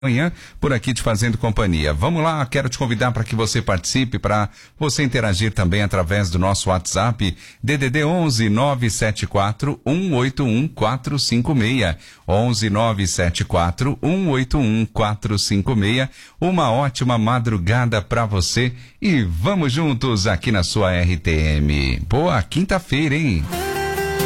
Manhã, por aqui te fazendo companhia. Vamos lá, quero te convidar para que você participe, para você interagir também através do nosso WhatsApp, DDD 11 974 181 456. 11 974 181 456. Uma ótima madrugada para você e vamos juntos aqui na sua RTM. Boa quinta-feira, hein?